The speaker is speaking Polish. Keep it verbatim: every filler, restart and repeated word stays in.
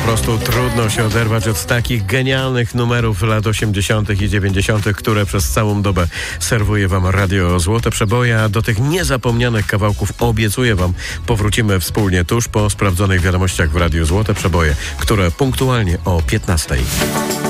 prostu trudno się oderwać od takich genialnych numerów lat osiemdziesiątych i dziewięćdziesiątych, które przez całą dobę serwuje wam Radio Złote Przeboje, a do tych niezapomnianych kawałków obiecuję wam, powrócimy wspólnie tuż po sprawdzonych wiadomościach w Radiu Złote Przeboje, które punktualnie o piętnastej.